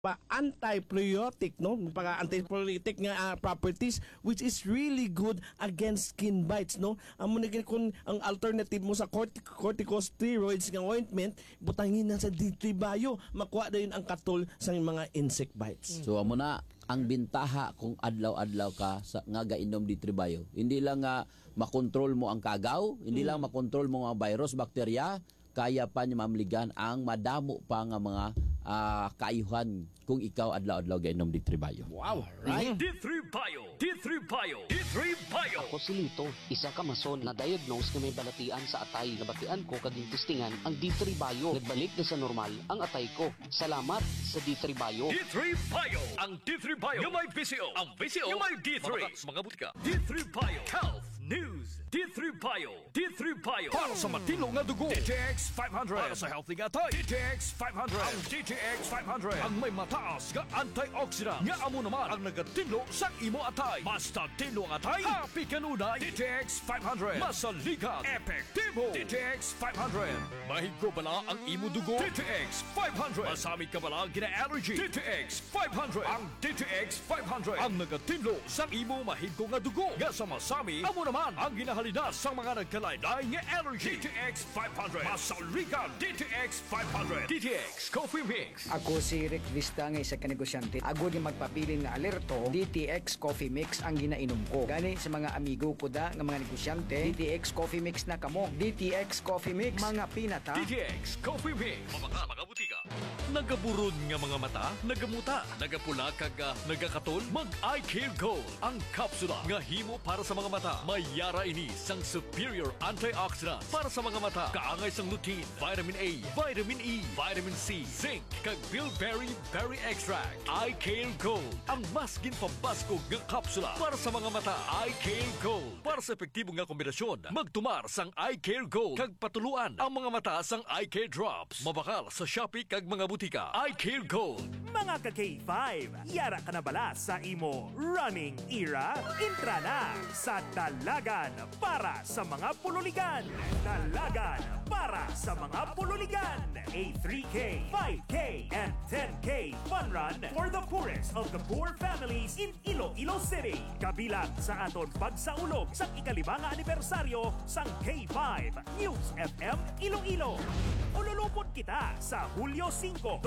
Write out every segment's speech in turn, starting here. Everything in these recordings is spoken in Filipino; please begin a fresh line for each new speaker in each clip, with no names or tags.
pa antibiotic, no, para antibiotic nga properties which is really good against skin bites, no. Amo na kung ang alternative mo sa corticosteroids nga ointment, butangin na sa D3 Bio, makuha na yun ang katol sa mga insect bites.
So amo na ang bintaha kung adlaw-adlaw ka sa nga gainom D3 Bio. Hindi lang nga makontrol mo ang kagaw, hindi lang makontrol mo ang virus, bakterya, kaya pa niya mamligan ang madamo pa nga mga kaayuhan kung ikaw adlaw-adlaw gainom D3 Bio.
Wow, right?
D3 Bio! D3 Bio! D3 Bio!
Ako si Lito, isa ka mason na diagnose na may balatian sa atay. Nabatian ko kaging testingan ang D3 Bio. Nagbalik na sa normal ang atay ko. Salamat sa D3 Bio.
D3 Bio! Ang D3 Bio yung may VCO. Ang VCO yung may D3. Mga butika. D3 Bio. Health News. D3 Bio. D3 Bio. Para sa matino nga dugo. DTX 500. Para sa healthy nga atay. DTX 500. Ang DTX 500. Ang may mataas nga antioxidant. Nga amo naman ang nagatinlo sa imo atay. Basta tinlo ang atay. Happy kanunay. DTX 500. Masaligan. Epektibo. DTX 500. Mahigo bala ang imo dugo. DTX 500. Masamit ka bala gina-allergy. DTX 500. Ang DTX 500. Ang nagatinlo sa imo mahigo nga dugo. Nga sa masami, amo naman ang ginahalina sa mga nagkalaylay nga allergy. DTX 500. Masaligan. DTX 500. DTX Coffee Mix.
Ako si Rick Vista nga isa ka negosyante. Ako di magpapilin nga alerto, DTX Coffee Mix ang ginainom ko. Gani sa mga amigo ko da nga mga negosyante, DTX Coffee Mix na kamo. DTX Coffee Mix, mga pinata.
DTX Coffee Mix. Mga butika. Nagaburod nga mga mata, nagamuta, nagapula kag nagakatol, mag-Eye Care Gold. Ang kapsula nga himo para sa mga mata. Mayara ini sang superior antioxidant para sa mga mata. Kaangay sang lutein, vitamin A, vitamin E, vitamin C, zinc, kag bilberry berry extract. Eye Care Gold, ang mas ginpambaskog nga kapsula para sa mga mata. Eye Care Gold, para sa epektibo nga kombinasyon, magtumar sang Eye Care Gold kag patuluan ang mga mata sang Eye Care Drops. Mabakal sa Shopee kag mga butika. Eye Care Gold.
Mga ka-K5, yara ka na bala sa imo running era? Intra na sa Dalagan para sa mga pululigan. Dalagan para sa mga pululigan. A 3K, 5K, and 10K fun run for the poorest of the poor families in Iloilo City. Kabilang sa aton pagsaulog sa ika-5 anibersaryo sang K5 News FM Iloilo. Ululupot kita sa Hulyo 5,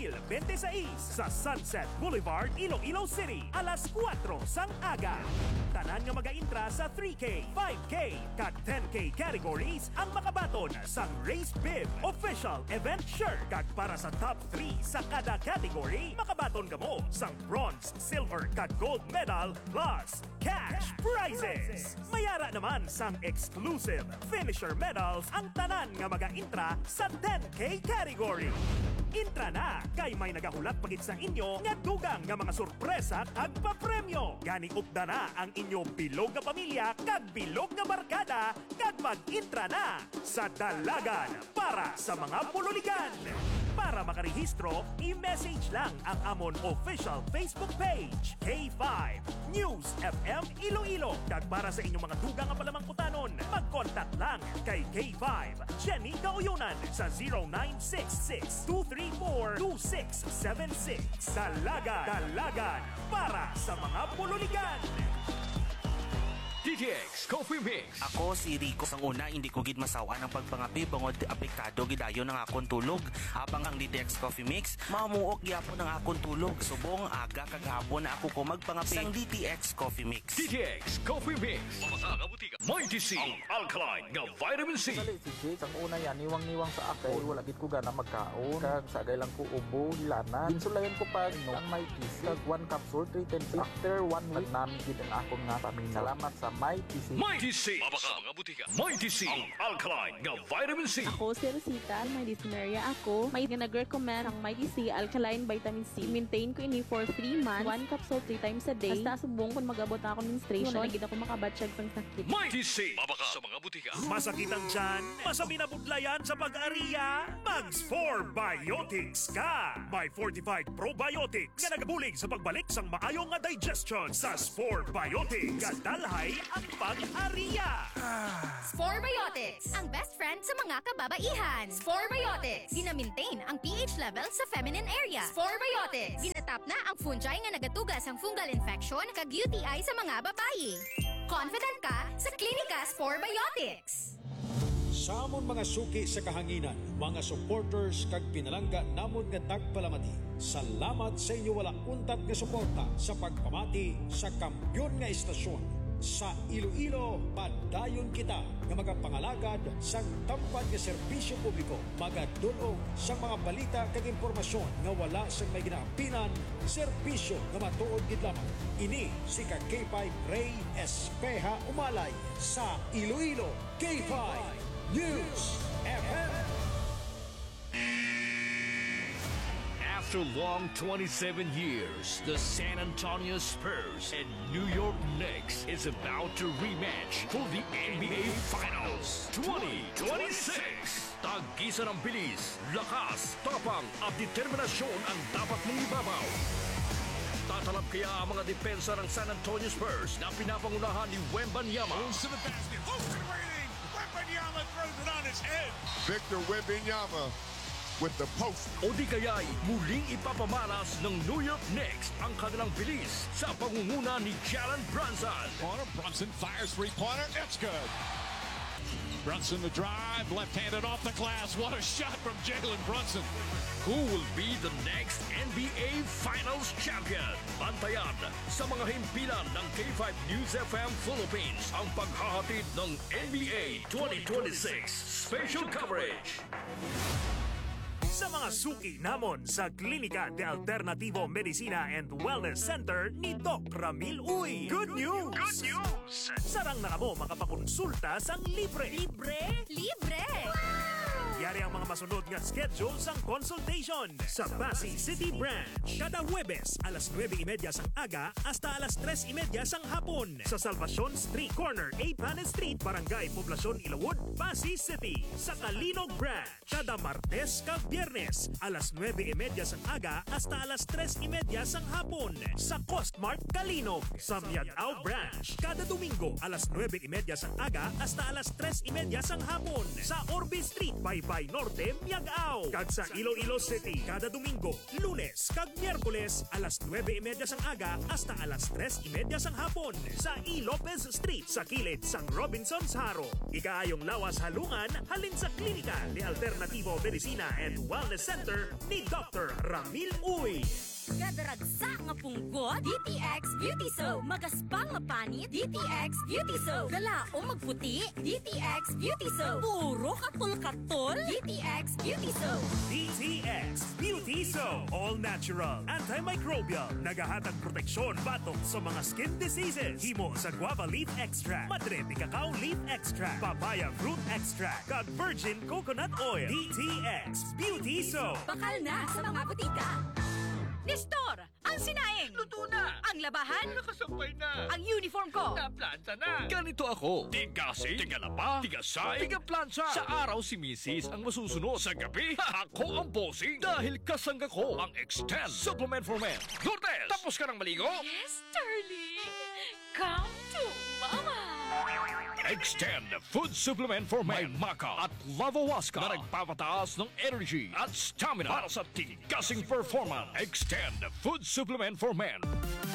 2026 sa Sunset Boulevard, Iloilo City, alas 4 sang aga. Tanan nga mag-intra sa 3K, 5K, kag 10K categories ang makabaton sang Race Bib Official Event Shirt. Kag para sa top 3 sa kada category, makabaton ka mo sang bronze, silver, kag gold medal plus cash prizes. Mayara naman sang exclusive finisher medals ang tanan nga mag-intra sa 10K category. Intra na kay may nagahulat pagit sa inyo nga dugang nga mga sorpresa kag papremyo. Gani upda na ang inyo bilog nga pamilya kag bilog nga barkada kag mag-intra na sa Dalagan para sa mga pululigan. Para makarehistro, i-message lang ang amon official Facebook page, K5 News FM Iloilo. Kag para sa inyong mga dugang nga palamangkutanon, mag-contact lang kay K5 Jenny Kauyonan sa 0966-234-2676. Dalagan para sa mga pululigan.
DTX Coffee Mix.
Ako si Rico. Sang una, hindi ko gid masawa ng pagpangapi bangod apektado gidayon ng akong tulog. Habang ang DTX Coffee Mix, mamuok gyapon ng akong tulog. Subong aga kag hapon na ako ko magpangapi sang DTX Coffee Mix.
DTX Coffee Mix. Mga butika. Mighty C. Ang alkaline nga vitamin C.
Dali si Jake, ang una yan, niwang-niwang sa akay, wala gid ko gana magkaon. Kag sagay lang ko ubo, hilana. Ginsulayan ko pa no, ang may PC. Kag 1 capsule, 3 times. After 1 week, namin gid ang akong nga pamilya. Salamat sa Mighty C.
Mighty C. Mga butika. Mighty C. Ang alkaline nga vitamin C.
Ako si Rosita, may dysmenorrhea ako. May nag-recommend ang Mighty C Alkaline Vitamin C. Maintain ko ini for 3 months. 1 capsule 3 times a day. Basta subong kung magabot na ako menstruation, wala gid ako makabatsyag sang sakit.
Mighty C. Mabaka sa mga butika.
Masakit ang tiyan, masabi na budlayan sa pag-ariya, Mags 4 Biotics ka! May fortified probiotics nga nagabulig sa pagbalik sang maayong nga digestion sa 4 Biotics. Kadalhay ang pag-ariya.
Sporebiotics, ang best friend sa mga kababaihan. Sporebiotics, gina-maintain ang pH level sa feminine area. Sporebiotics, ginatap na ang fungi nga nagatugas ang fungal infection kag UTI sa mga babayi. Confident ka sa Klinika Sporebiotics.
Sa amon mga suki sa kahanginan, mga supporters kag pinalangga namon nga tagpalamati. Salamat sa inyo wala untat nga suporta sa pagpamati sa kampyon nga istasyon. Sa Iloilo, padayon kita nga magapangalagad sang tampad nga serbisyo publiko, magadulog sa mga balita kag impormasyon nga wala sang may ginaapinan, serbisyo nga matuod gid lamang. Ini si K5 Ray Espeja Umalay sa Iloilo K5 News FM.
After long 27 years, the San Antonio Spurs and New York Knicks is about to rematch for the NBA Finals 2026. Tag-isa ng bilis, lakas, tapang at determinasyon ang dapat mong ibabaw. Tatalab kaya ang mga depensa ng San Antonio Spurs na pinapangunahan ni Wembanyama.
Wembanyama throws it on his head.
Victor Wembanyama with the post.
O di kaya'y muling ipapamalas ng New York Knicks ang kanilang bilis sa pangunguna ni Jalen Brunson.
Brunson fires three-pointer. It's good. Brunson the drive, left-handed off the glass. What a shot from Jalen Brunson.
Who will be the next NBA Finals champion? Bantayan sa mga himpilan ng K5 News FM Philippines ang paghahatid ng NBA 2026 special coverage.
Sa mga suki namon sa Klinika de Alternativo Medicina and Wellness Center ni Doc Ramil Uy. Good news! Good news! Sarang na kamo makapakonsulta sang libre.
Libre? Libre!
Yari ang mga masunod nga schedule sang consultation sa Pasig City Branch. Kada Huwebes, alas 9:30 sang aga hasta alas 3:30 sang hapon. Sa Salvacion Street Corner, 8 Panes Street, Barangay Poblacion, Ilawod, Pasig City. Sa Kalinog Branch, kada Martes kag Biyernes, alas 9:30 sang aga hasta alas 3:30 sang hapon. Sa Costmart Kalinog. Sa Miagao Branch, kada Domingo, alas 9:30 sang aga hasta alas 3:30 sang hapon. Sa Orbe Street, Baybay Norte, Miagao. Kag sa Iloilo City, kada Domingo, Lunes kag Miyerkules, alas 9:30 sang aga hasta alas 3:30 sang hapon. Sa E. Lopez Street, sa kilid sang Robinson's Haro. Ikaayong lawas halungan, halin sa Klinika de Alternativo Medicina and Wellness Center ni Dr. Ramil Uy.
Gadaragsa nga punggot, DTX Beauty Soap. Magaspang nga panit, DTX Beauty Soap. Galao magputi, DTX Beauty Soap. Puro katol-katol, DTX Beauty Soap.
DTX Beauty Soap. All natural, antimicrobial, nagahatag proteksyon batok sa mga skin diseases. Himo sa guava leaf extract, madre de cacao leaf extract, papaya fruit extract, kag virgin coconut oil. DTX Beauty Soap.
Bakal na sa mga butika. Nestor, ang sinaing!
Luto na!
Ang labahan!
Nakasampay na!
Ang uniform ko!
Naplansa na! Ganito ako. Tigasi, tigalaba, tigasay, tigaplansa. Sa araw si Mrs. ang masusunod. Sa gabi, ako ang bossing. Dahil kasangga ko ang Extend Supplement for Men. Lourdes, tapos ka ng maligo?
Yes, darling! Come to Mama!
Extend Food Supplement for Men. May Maca at Lavawaska na nagpapataas ng energy at stamina para sa tigasing performance. Extend Food Supplement for Men.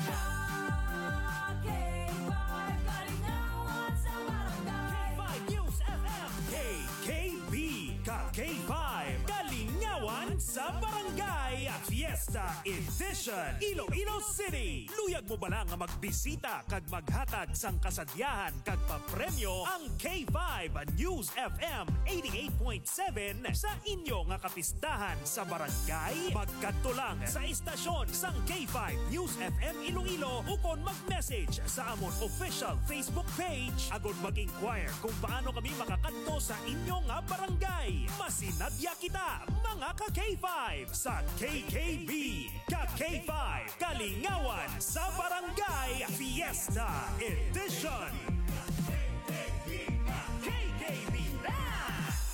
KKB, K5, Kalingawan sa Barangay, Fiesta Edition, Iloilo City. Luyag mo ba lang nga magbisita kag maghatag sang kasadyahan kag papremyo ang K5 News FM 88.7 sa inyo nga kapistahan sa barangay? Magkadto lang sa istasyon sang K5 News FM Iloilo ukon mag-message sa amon official Facebook page agod mag-inquire kung paano kami makakadto sa inyo nga barangay. Masinadya kita mga ka-K5 sa KKB Ka-K5 Kalingawan sa Barangay Fiesta Edition. KKB na!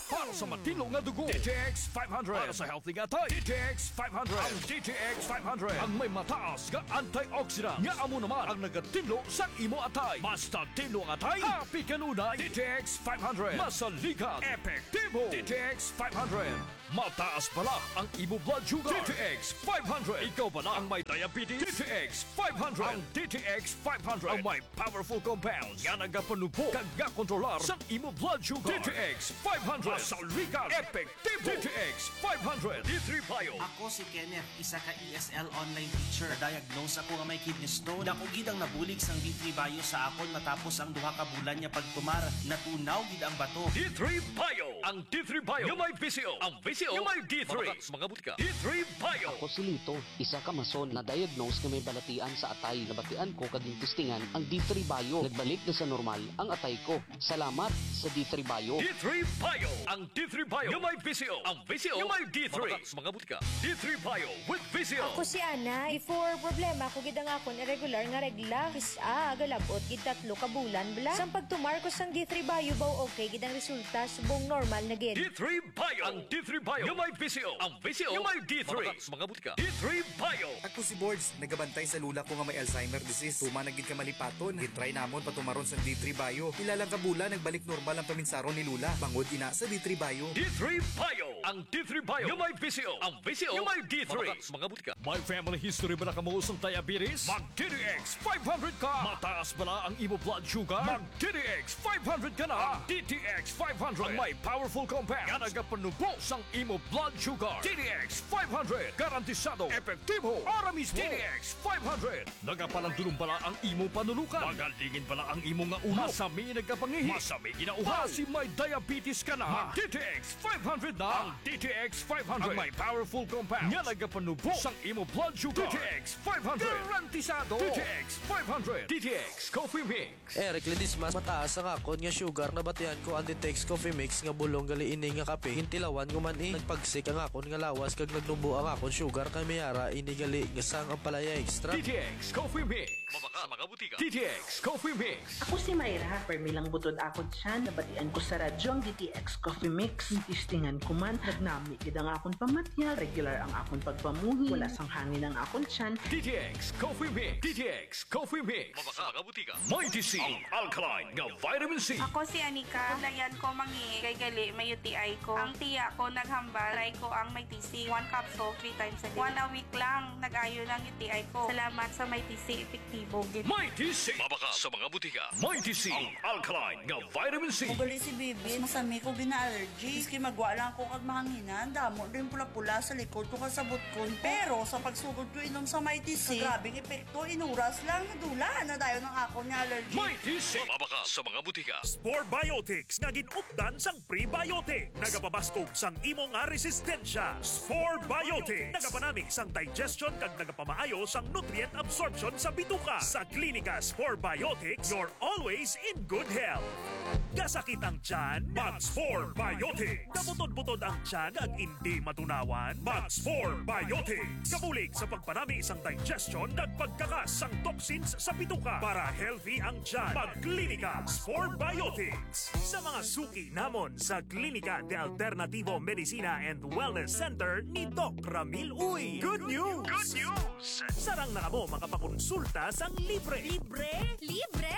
Para sa matino nga dugo, DTX 500. Para sa healthy nga tayo, DTX 500. Ang DTX 500 ang may mataas nga antioxidant nga amo naman ang nagatinlo sa imo atay. Basta tinlo ang atay, happy kanunay. DTX 500 masaligan, epektibo. DTX 500 mataas pala ang imo blood sugar. DTX 500 ikaw pala ang may diabetes. DTX 500 ang DTX 500 ang may powerful compounds nga nagapanubo kag nga kontrolar sa imo blood sugar. DTX 500 masaligan, epektibo. DTX 500 D3 Bio.
Ako si Kenneth, isa ka ESL online teacher. Diagnose ako nga may kidney stone. Dako gid ang nabulig sang D3 Bio sa akon matapos ang duha ka bulan niya pagtumar. Natunaw gid ang bato.
D3 Bio. Ang D3 Bio yung may VCO. Ang VCO yung may D3. Mga butika. D3 Bio.
Ako si Lito, isa ka mason na diagnose nga may balatian sa atay. Nabatian ko kaging testingan ang D3 Bio. Nagbalik na sa normal ang atay ko. Salamat sa D3 Bio.
D3 Bio. Ang D3 Bio yung may VCO. Ang VCO yung may D3. Mga butika. D3 Bio with VCO.
Ako si Ana. Before problema ko gid ang akon irregular nga regla. Kisa galabot gid 3 ka bulan bla. Sang pagtumar ko sang D3 Bio baw okay gid ang resulta subong normal na gid.
D3 Bio. Ang D3 Bio yung may VCO. Ang VCO yung may D3. Mga butika. D3 Bio.
Ako si Boards, nagabantay sa lula ko nga may Alzheimer disease. Tuma na gid ka malipaton. Gitry namon patumaron sa D3 Bio. Ilalang kabula nagbalik normal ang paminsaron ni lula. Bangod ina sa D3 Bio.
D3 Bio. Ang D3 Bio yung may VCO. Ang VCO yung may D3. Mga butika. May family history ba na kamuusong diabetes? Mag-DTX 500 ka. Mataas ba na ang imo blood sugar? Mag-DTX 500 ka na. DTX 500 ang may powerful compound nga nagapanubo sang imo blood sugar. DTX 500 garantisado, epektibo. Aramis DTX 500 nagapalandulong bala ang imo panulukan. Magalingin bala ang imo nga ulo. Masami nagkapangihi. Masami ginauhan. Kasi may diabetes ka na. DTX 500 na. Ang DTX 500 ang may powerful compound nga nagapanubo sang imo blood sugar. DTX 500 garantisado. DTX 500 DTX Coffee Mix.
Eric Ledismas, mataas ang akon nga sugar na batian ko ang DTX Coffee Mix nga bulong gali ini nga kape. Hintilawan ngumani nagpagsik ang akon nga lawas kag nagnubo ang akon sugar kay mayara ini gali nga sang ang palaya extra.
DTX Coffee Mix. Mabaka mga butika. DTX Coffee Mix.
Ako si Mayra, permilang butod akon siya, nabatian ko sa radyo ang DTX Coffee Mix. Tistingan ko man, nagnami gid ang akon pamatya, regular ang akon pagpamuhi, wala sang hangin ang akon tiyan.
DTX Coffee Mix. DTX Coffee Mix. Mabaka mga butika. Mighty C. Ang alkaline nga vitamin C.
Ako si Anika, paglayan ko mangi, kay gali may UTI ko. Ang tiya ko naghambal, try ko ang may TC, 1 capsule 3 times a day. 1 a week lang, nag-ayo ng UTI ko. Salamat sa may TC, epektibo.
Mighty C. Mabaka sa mga butika. Mighty C. Ang alkaline nga vitamin C.
Mugali si Bibi, masami ko gina-allergy. Iski magwa lang ko kag mahanginan, damo rin pula-pula sa likod ko kasabot ko. Pero sa pagsugod ko inom sa Mighty C, grabing epekto, inuras lang, nadula na dayo ng ako niya allergy.
Mighty C. Mabaka sa mga butika.
Spore Biotics nga ginupdan sang prebiotic. Nagapabaskog sang imo nga resistensya. Spore Biotics. Nagapanamig sang digestion kag nagapamaayo sang nutrient absorption sa bituka. Sa klinika Spore Biotics, you're always in good health. Gasakit ang tiyan, mag-Spore Biotics. Kabutod-butod ang tiyan ag hindi matunawan, mag-Spore Biotics. Kabulig sa pagpanami sang digestion ag pagkakas sang toxins sa bituka. Para healthy ang tiyan, mag-klinika Spore Biotics. Sa mga suki namon sa Klinika de Alternativo Medicina and Wellness Center ni Doc Ramil Uy. Good news! Good news! Sarang na mo makapakonsulta sang libre. Libre?
Libre!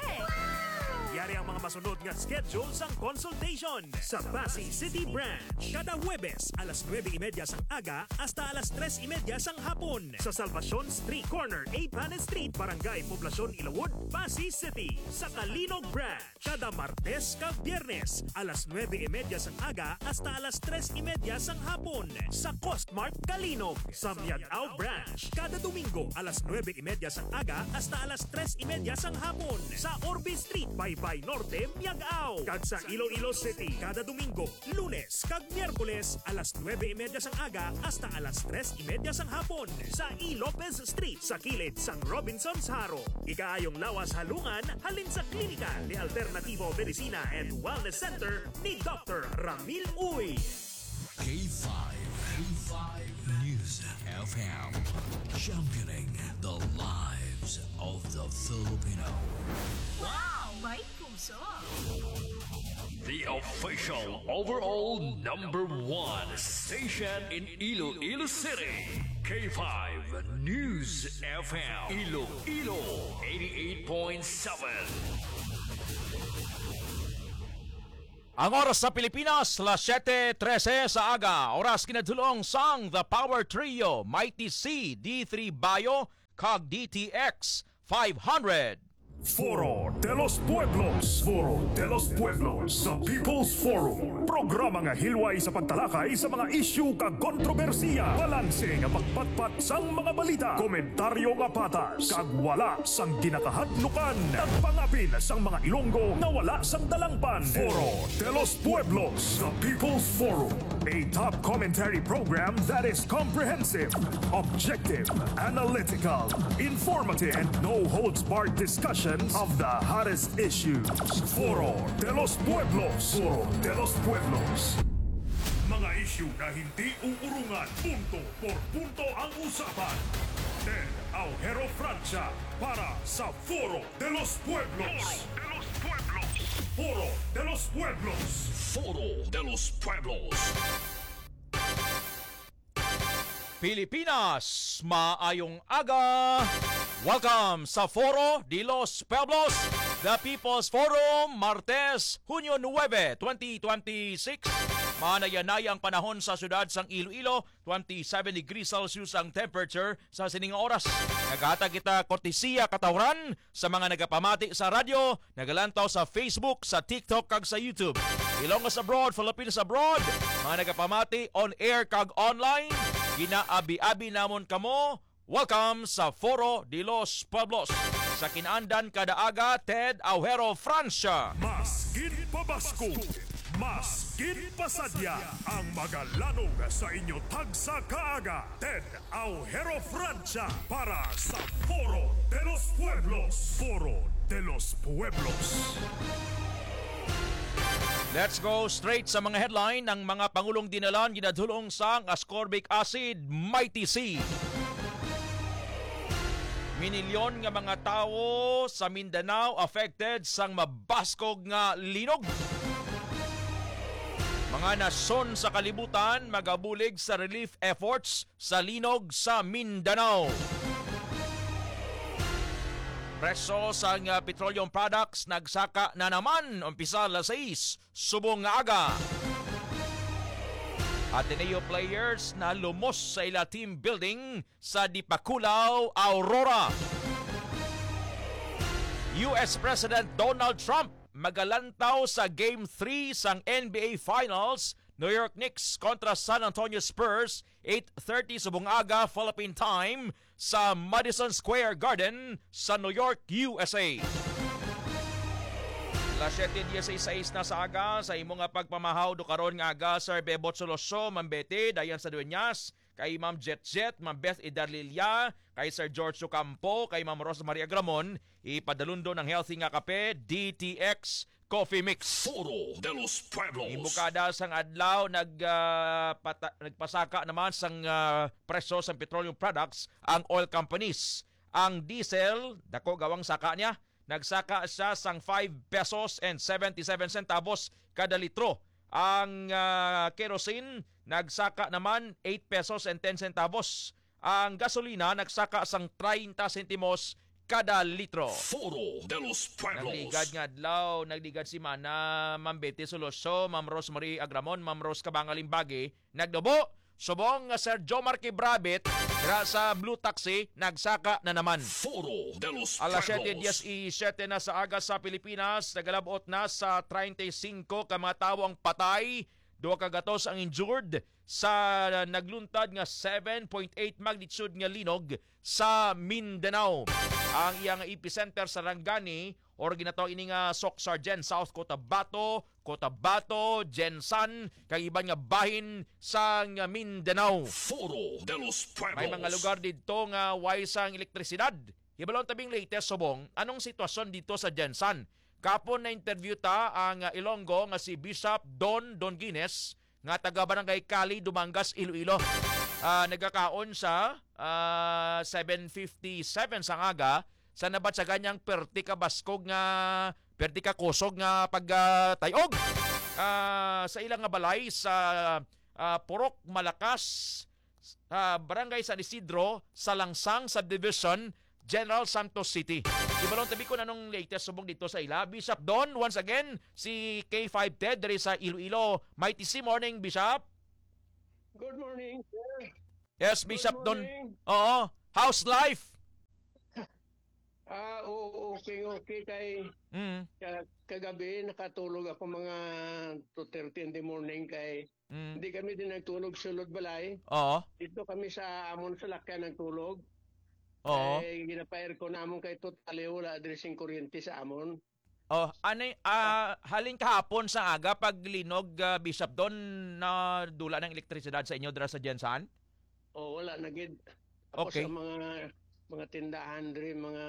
Yari ang mga masunod nga schedule sang consultation sa Pasay City Branch. Kada Huwebes, alas 9:30 sang aga hasta alas 3:30 sang hapon. Sa Salvacion Street Corner, 8 Panes Street, Barangay Poblacion, Ilawod, Pasay City. Sa Kalinog Branch, kada Martes kag Biyernes, alas 9:30 sang aga hasta alas 3:30 sang hapon. Sa Costmart Kalinog. Sa Miagao Branch, kada Domingo, alas 9:30 sang aga hasta alas 3:30 sang hapon. Sa Orbe Street, Baybay Norte, Miagao. Kag sa Iloilo City, kada Domingo, Lunes kag Miyerkules, alas 9:30 sang aga hasta alas 3:30 sang hapon. Sa E. Lopez Street, sa kilid sang Robinson's Haro. Ikaayong lawas halungan, halin sa Klinika ni Alternativo Medicina and Wellness Center ni Dr. Ramil Uy.
K5 News FM, championing the lives of the Filipino.
Wow! May puso!
the official overall #1 station in Iloilo City. K5 News FM Iloilo 88.7.
Ang oras sa Pilipinas, 7:13 sa aga. Oras kinadulong sang The Power Trio, Mighty C, D3 Bayo, kag DTX 500.
Foro de los Pueblos. Foro de los Pueblos sa People's Forum. Programa nga hilway sa pagtalakay sa mga isyu kag kontrobersiya. Balanse nga pagpatpat sang mga balita. Komentaryo nga patas. Kag wala sang ginakahadlukan. Nagpangapin sang mga Ilonggo nga wala sang dalangpan. Foro de los Pueblos sa People's Forum. A top commentary program that is comprehensive, objective, analytical, informative, and no-holds-barred discussion of the hottest issues. Foro de los Pueblos. Foro de los Pueblos. Mga isyu na hindi uurungan. Punto por punto ang usapan. Ted Aujero Francia para sa Foro de los Pueblos. Foro de los Pueblos.
Foro de los Pueblos.
Pilipinas, maayong aga! Welcome sa Foro de los Pueblos, the People's Forum, Martes, Hunyo 9, 2026. Manayanay ang panahon sa syudad sang Iloilo, 27 degrees Celsius ang temperature sa sining oras. Naghatag kita kortesiya katawran sa mga nagapamati sa radyo, nagalantaw sa Facebook, sa TikTok kag sa YouTube. Ilonggo abroad, Philippines abroad, mga nagapamati on air kag online, ginaabi-abi namon kamo. Welcome sa Foro de los Pueblos. Sa kinaandan kada aga, Ted Aujero Francia.
Mas ginpabasko, mas ginpasadya ang magalanog sa inyo tagsa kaaga. Ted Aujero Francia para sa Foro de los Pueblos. Foro de los Pueblos.
Let's go straight sa mga headline ng mga Pangulong dinalan ginadulong sang ascorbic acid, Mighty C. Minilyon nga mga tao sa Mindanao affected sang mabaskog nga linog. Mga nasyon sa kalibutan magabulig sa relief efforts sa linog sa Mindanao. Presyo sa petroleum products nagsaka na naman umpisa alas 6 subong nga aga. Ateneo players na lumos sa ila team building sa Dipakulaw, Aurora. US President Donald Trump magalantaw sa Game 3 sang NBA Finals, New York Knicks kontra San Antonio Spurs, 8:30 subong aga Philippine time sa Madison Square Garden sa New York, USA. Las 7:16 na sa aga sa imo nga pagpamahaw do karon nga aga Sir Bebot Soloso, Ma'am Betty, dayan sa Dueñas, kay Ma'am Jet, Ma'am Beth Idarlilia, kay Sir George Ocampo, kay Ma'am Rosa Maria Gramon, ipadalondo ng healthy nga kape, DTX Coffee Mix.
Foro de los Pueblos.
Imbukada sang adlaw nagpasaka naman sang presyo sang petroleum products ang oil companies. Ang diesel, dako gawang saka niya, nagsaka siya sang 5 pesos and 77 centavos kada litro. Ang kerosene nagsaka naman 8 pesos and 10 centavos. Ang gasolina nagsaka sang 30 sentimos kada litro.
Foro de los Pueblos.
Nagligad nga adlaw, nagligad si Mana, Ma'am Betty Soloso, Ma'am Rosemary Agramon, Ma'am Rose Kabangalimbagi, nagdubo. Subong Sir Jomar Kibrabit sa Blue Taxi nagsaka na naman.
Foro de los
Alas
Pueblos.
7:17 na sa aga sa Pilipinas, nagalabot na sa 35 ka mga tawo ang patay, 2 ka gatos ang injured sa nagluntad nga 7.8 magnitude nga linog sa Mindanao. Ang iyang epicenter sa Rangani or ginataw ini nga Sok Sargent, South Cotabato, Jensan, kag iban nga bahin sa Mindanao.
Foro de los Pueblos.
May mga lugar dito nga way sang elektrisidad. Ibalon tabing latest subong, anong sitwasyon dito sa Jensan? Kapon na interview ta ang Ilonggo nga si Bishop Don Guines nga taga Barangay Cali, Dumangas, Iloilo. Nagkakaon sa 7:57 sang aga sa nabat sa ganyang perti ka baskog nga perti ka kusog nga pagtayog. sa ilang nga balay sa Purok Malakas, Barangay San Isidro, Salangsang Subdivision, General Santos City. Di ba tabi ko na nung latest subong dito sa ila. Bishop Don, once again, si K5 Ted, dari sa Iloilo. Mighty C, morning, Bishop.
Good morning, sir.
Yes, Bishop Don.
morning.
Oo. How's life?
Okay kay kagabi nakatulog ako mga 2:30 in the morning kay hindi kami din nagtulog sulod balay.
Oo.
Dito kami sa amon sa lakyan nagtulog.
Oo.
Kay ginapair ko namon kay totally wala addressing kuryente sa amon.
Oh, halin kahapon sa aga paglinog, Bishop Don, na dula ng elektrisidad sa inyo dira sa Jensan?
Wala nagid. Ako
Okay.
sa mga tindahan rin, mga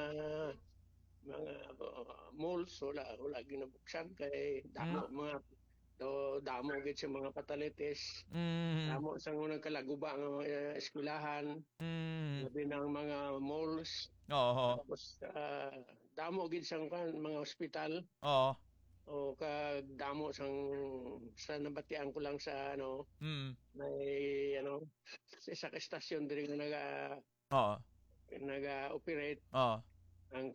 malls wala ginabuksan kay damo damo gid sa mga patalites. Damo sa unang kalaguba nga mga eskwelahan, labi ng mga malls.
Oo.
Tapos damo gid sa mga ospital.
Oo.
O damo sa nabatian ko lang sa may sa isa ka estasyon diri nga naga-operate. Ang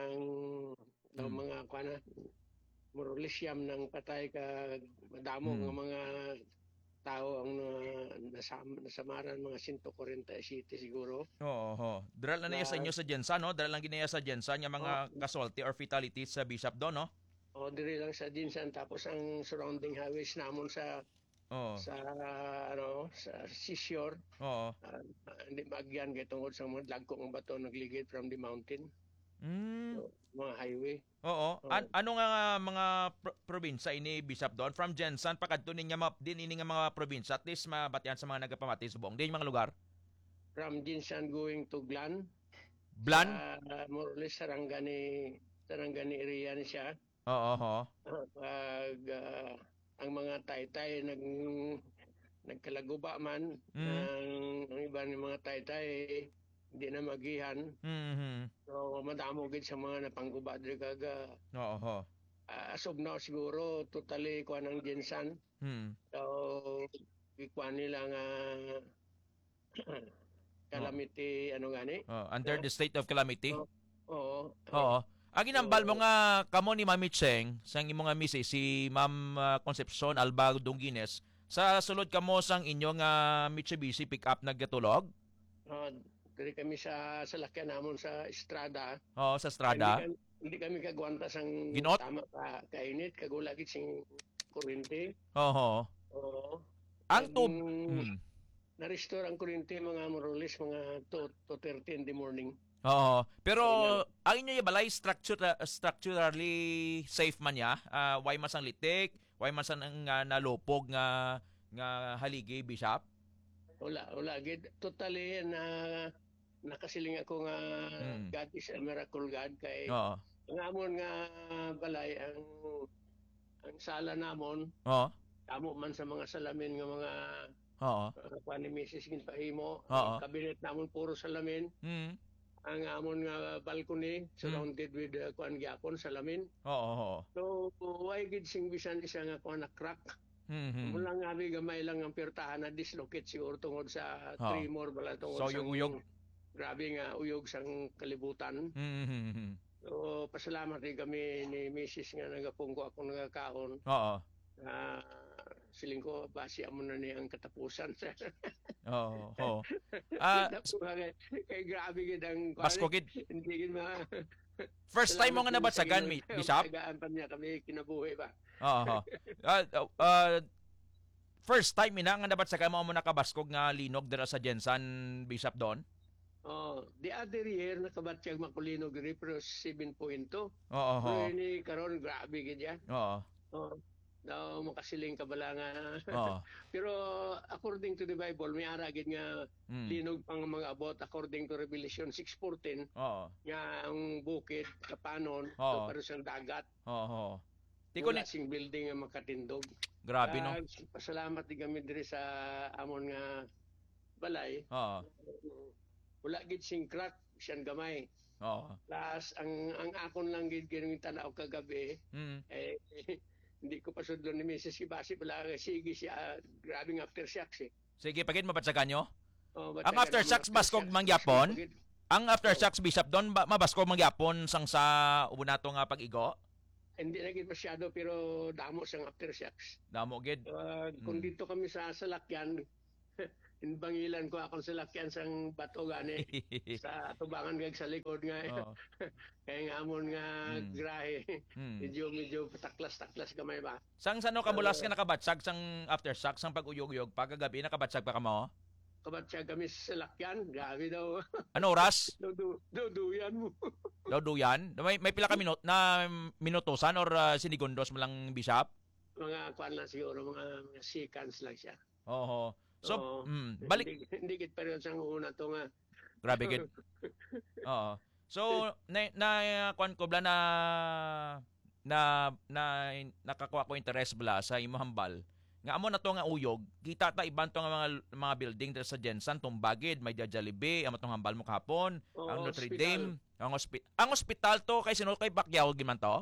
mga morolisiam ng patay ka madamo nga mga tao ang nasamaran, mga 147 siguro.
Oo. Dral na niya sa inyo sa Jensan, no? Dral lang ginaya sa Jensan yung mga casualty or fatalities sa Bishop Don, no?
Diri lang sa Jensan, tapos ang surrounding highways namon sa seashore. Hindi maagyan kay tungod sa mga dagkong bato nagligid from the mountain. Mga highway.
Oo. Ano nga mga probinsya ini, Bishop Don? From Jensan, pakadto din ini nga mga probinsya, at least mabatian sa mga nagapamati subong. Din mga lugar?
From Jensan going to Glan.
Blan?
More or less Sarangani area ni siya.
Oo.
Pag ang mga taytay nagkalaguba man, ang iba ni mga taytay hindi na magihan. So madamo gid sa mga napangguba diri kaga.
Oo.
As of now siguro totally kuan ang Jensan. So ikuan nila nga calamity
under the state of calamity.
Oo.
Ang ginambal mo nga kamo ni Mami Cheng, sang imo nga misi si Ma'am Concepcion Alba Dungines, sa sulod kamo sang inyo nga Mitsubishi pickup naggatulog?
Diri kami sa lakyan namon sa Estrada.
Sa Estrada.
Hindi kami kagwanta sang
Ginot?
tama kainit, kagula gid sing kuryente.
Oo. Ang
na-restore ang kuryente mga morolis mga 2:30 in the morning.
Oo. Pero ang inyo balay structurally safe man ya. Why man sang litik, why man sang nalupog nga haligi, Bishop?
Wala gid totally nakasiling ako nga God is a miracle God kay ang amon nga balay ang sala namon. Damo man sa mga salamin nga mga ni Mrs. Ginpahimo. Kabinet namon puro salamin. Ang amon nga balcony surrounded with kuan gyapon salamin. So why gid sing bisan isa nga kuan na crack. Mula nga gamay lang ang pirtahan na dislocate siguro tungod sa tremor bala tungod
sa uyog.
Grabe nga uyog sang kalibutan. So pasalamat rin kami ni Mrs. nga nagapungko akong nagakaon. Siling ko basi amo na niyang katapusan. Kay grabe gid ang
Basko gid.
Hindi gid
First time mo nga nabatsagan, Bishop?
Tagaan pa niya kami kinabuhi ba.
First time ina nga nabatsagan mo nakabaskog nga linog dira sa Jensan, Bishop Don?
The other year nakabatsyag makulinog diri pero 7.2.
Pero
ini karon grabe gid ya. Daw makasiling ka bala nga. Pero according to the Bible, may ara gid nga linog pang mga abot according to Revelation 6:14. Nga ang bukid kapanon para sa dagat. Wala sing building nga makatindog.
Grabe no.
Pasalamat di kami diri sa amon nga balay. Wala gid sing crack siyang gamay. Plus ang akon lang gid gining tanaw kagabi hindi ko pa sudlo ni Mrs. Kibasi pala sige siya grabing aftershocks eh.
Sige, pagid mapatsagan nyo. Ang
batagan
aftershocks
mo,
baskog mangyapon. Ang aftershocks Bishop doon mabaskog mangyapon sang sa una to nga pag-igo.
Hindi na gid masyado pero damo siyang aftershocks.
Damo gid.
Kung dito kami sa salakyan, inbangilan ko akong salakyan sang bato gani sa tubangan gag sa likod nga. Kaya nga amon nga grahe. Medyo pataklas-taklas gamay ba.
Sang sano kamulas ka nakabatsag sang aftershocks sang pag-uyog-uyog pagkagabi nakabatsag pa ka mo?
Kabatsag kami sa salakyan, grabe daw.
Ano oras?
Duduyan mo.
Duduyan? May pila ka minutosan or sinigundos mo lang Bishop?
Mga kwan lang siguro, mga seconds lang siya.
Oo. So, balik.
Hindi kit pa rin siyang una to nga.
Grabe gid. Oo. So, kwan ko bla na nakakuha ko interest bla sa imo hambal. Nga amo na to nga uyog, kita ta iban to nga mga building dito sa Jensen, tumbagid, may Jollibee, amo tong hambal mo kahapon, ang Notre Dame, ang ospital to kay sino kay Pacquiao giman to?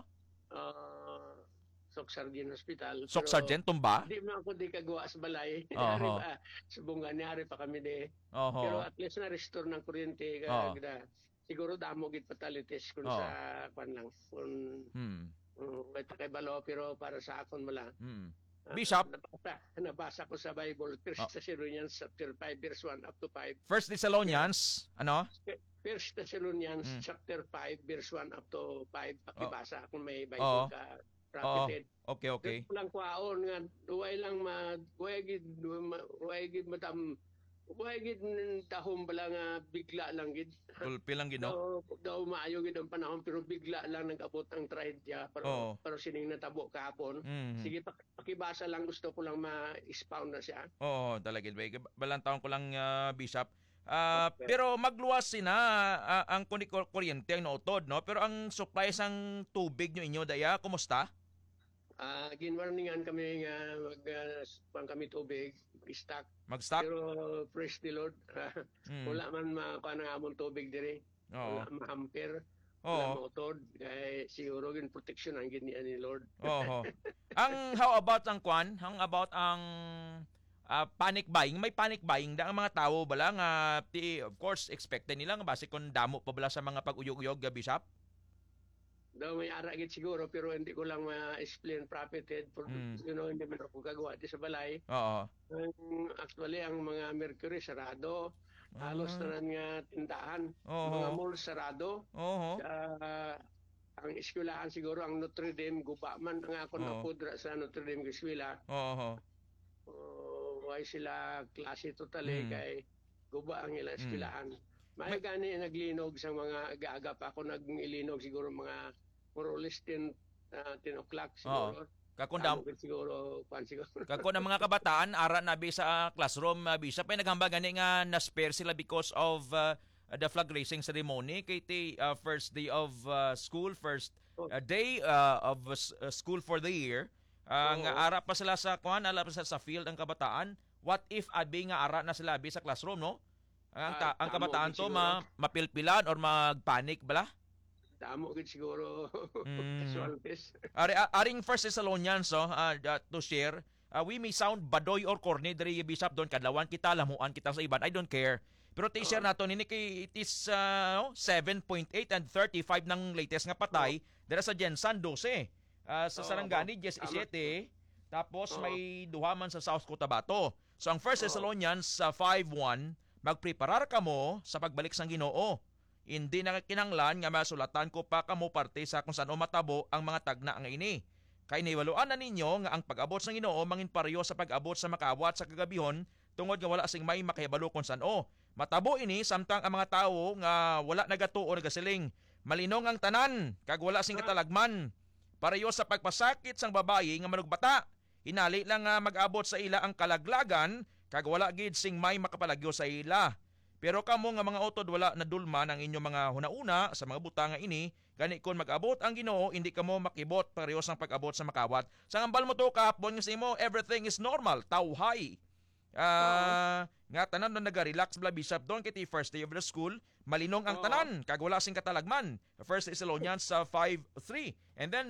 Sok Sargent Hospital.
Sok Sargent tumba?
Di man ako di kagawa sa balay. Sa bunga niari pa kami di. Pero at least na restore ng kuryente siguro damo gid fatalities kun sa kwan lang. Kun may kay balo pero para sa akon mala.
Bishop,
nabasa ko sa Bible, 1 Thessalonians chapter 5 verse 1 up to 5.
1 Thessalonians, ano?
1 Thessalonians chapter 5 verse 1 up to 5. Pakibasa kung may Bible ka. Rapid.
Okay.
Lang kwaon nga duway lang duway gid madam duway gid tahom bala nga bigla lang gid.
Tulpi lang gid no.
Daw maayo gid ang panahon pero bigla lang nag-abot ang trahedya pero sining natabo kahapon. Sige pakibasa lang gusto ko lang ma-expound na siya.
Talaga gid. Balantaon ko lang Bishop. Pero magluwas sina ang kuryente ang nautod no pero ang supply sang tubig nyo inyo daya kumusta?
Ginwarningan kami nga kami tubig,
mag-stock.
Pero praise the Lord. Wala man makanangamon tubig dire. Wala ma-ampere. Wala mautod. Kaya siguro gin protection ang ginian ni Lord.
How about ang kwan? Ang panic buying? May panic buying da ang mga tao bala nga of course expected nila nga base kung damo pa bala sa mga pag-uyog-uyog Bishop?
Daw may ara gid siguro pero hindi ko lang ma-explain profited for hindi man ako gagawa di sa balay. Actually ang mga Mercury sarado. Halos na nga tindahan. Mga mall sarado. Ang eskwelahan siguro ang Notre Dame guba man ang ako napudra sa Notre Dame eskwela. Why sila klase totally kay guba ang ilang eskwelahan. May gani naglinog sa mga aga pa ako naglinog siguro mga more or less 10 o'clock siguro.
Kakundam
siguro.
Kakon ang mga kabataan ara na sa classroom Bishop ay naghambal gani nga na-spare sila because of the flag raising ceremony kay first day of school, first day of school for the year. Nga ara pa sila sa ara pa sa field ang kabataan. What if abi nga ara na sila sa classroom no? Ang kabataan to mapilpilan or magpanic bala?
Damo gid siguro. Casualties.
Aring 1 Thessalonians to share, we may sound badoy or corny diri Bishop doon kadlawan kita lamuan kita sa iban. I don't care. Pero t-share nato nini kay it is 7.8 and 35 ng latest nga patay dira sa Jensen 12. Sa Sarangani 17. Tapos may duha man sa South Cotabato. So ang 1 Thessalonians 5:1 magpreparar kamo sa pagbalik sang Ginoo. Hindi na kinanglan nga masulatan ko pa kamo parte sa kung saan matabo ang mga tagna nga ini. Kay niwaluan na ninyo nga ang pag-abot sang Ginoo mangin pareho sa pag-abot sa makawat sa kagabihon tungod nga wala sing may makahibalo kung saan matabo ini samtang ang mga tawo nga wala nagatuo o nagasiling. Malinong ang tanan kag wala sing katalagman. Pareho sa pagpasakit sang babayi nga manugbata. Hinali lang nga mag-abot sa ila ang kalaglagan kag wala gid sing may makapalagyo sa ila. Pero kamo nga mga utod wala nadulman ang inyong mga hunauna sa mga butanga ini, gani kon mag-abot ang Ginoo hindi kamo makibot pareho sang pag-abot sa makawat. Sa ambal mo to kahapon nga imo everything is normal, tawhay. Nga tanan na naga-relax bla Bishop doon kay first day of the school, malinong ang tanan kag wala sing katalagman. 1 Thessalonians 5:3. And then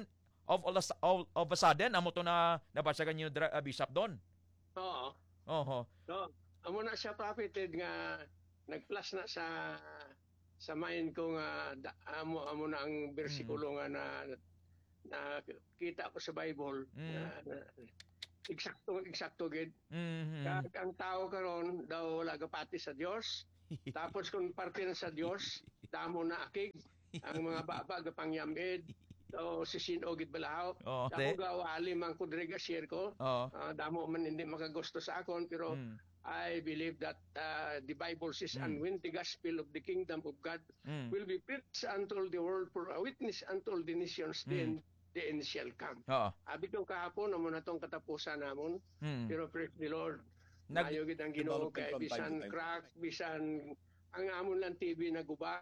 all of a sudden amo to na nabasagan niyo Bishop Don.
Oo.
Oho.
So, amo na siya profited nga nag-plus na sa mind ko nga amo na ang bersikulo nga na kita ko sa Bible na eksakto gid. Ang tao karon daw wala gapati sa Dios. Tapos kung parte na sa Dios, damo na akig ang mga baba gapangyamid. So sisin ogid balahaw. Damo gawali man ko diri share ko. Damo man hindi makagusto sa akon pero I believe that the Bible says, and when the gospel of the kingdom of God will be preached unto the world for a witness unto the nations, then the end shall come. Abi ko kahapon amo na tong katapusan namon. Pero praise the Lord. Mayo gid ang Ginoo kay bisan crack, bisan ang amon lang TV naguba.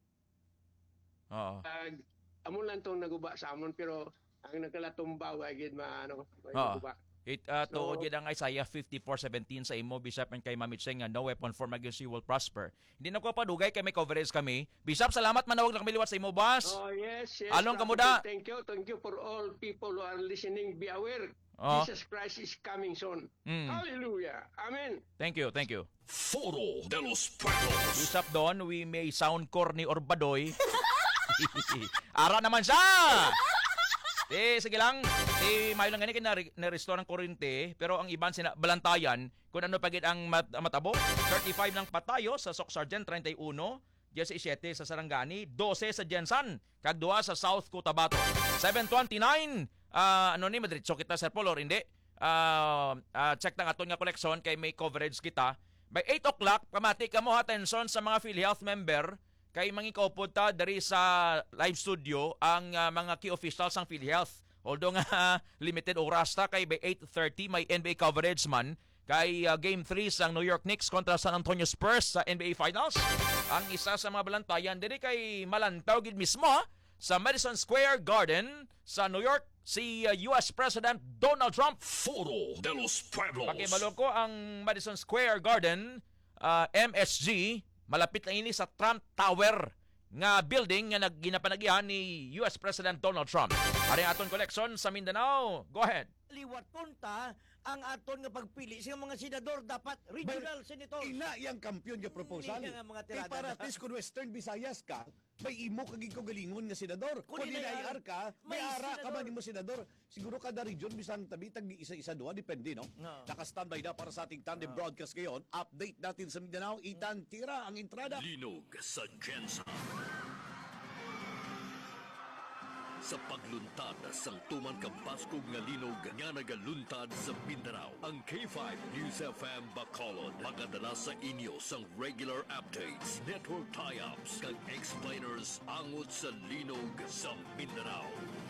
Amon lang tong naguba sa amon pero ang nagkalatumbaw ay gid naguba.
Tuod yun ang Isaiah 54:17 sa imo, Bishop, and kay Mami Cheng, no weapon formed against you will prosper. Hindi na ko padugay kay may coverage kami. Bishop, salamat, manawag lang kami liwat sa imo, boss.
Yes.
Along kamuda.
Thank you for all people who are listening. Be aware. Jesus Christ is coming soon. Hallelujah. Amen.
Thank you.
Foro de los Pueblos.
Bishop Don, we may sound corny or badoy. Ara naman siya! Sige lang. Mayo lang ganyan na-restore ng kurente, pero ang iban balantayan kung ano pagit ang matabo. 35 ng Patayo sa Soc Sargent, 31, 17 sa Sarangani, 12 sa Jensan, kag 2 sa South Cotabato. 729 ni Madridso kita Sir Paul or hindi. Check na aton nga collection kay may coverage kita. By 8 o'clock, pamati ka mo attention sa mga PhilHealth member kay mangikopod ta dari sa live studio ang mga key officials ng PhilHealth. Although nga limited oras ta kay by 8:30 may NBA coverage man kay Game 3 sa New York Knicks kontra San Antonio Spurs sa NBA Finals. Ang isa sa mga balantayan diri kay malantaw gid mismo sa Madison Square Garden sa New York si US President Donald Trump.
Foro de los Pueblos.
Pakibalo ko ang Madison Square Garden MSG. Malapit lang ini sa Trump Tower nga building nga ginapanagyan ni US President Donald Trump. Ari aton collection sa Mindanao. Go ahead.
Liwaton ta ang aton nga pagpili sa mga senador dapat regional senator.
Ina yang kampiyon nga proposal. Kay para at least kung Western Visayas ka, may imo kagig ko galingon nga senador. Kung dinayar ka, may ara ka man imo senador. Siguro kada region bisan tabi tag isa-isa duha depende no. Naka-standby na para sa ating tandem broadcast ngayon. Update natin sa Mindanao, Itan tira ang entrada.
Linog sa Jensen. Sa pagluntad sang tuman ka Baskog nga linog nga nagaluntad sa Mindanao. Ang K5 News FM Bacolod magadala sa inyo sang regular updates, network tie-ups, kag explainers angot sa linog sa Mindanao.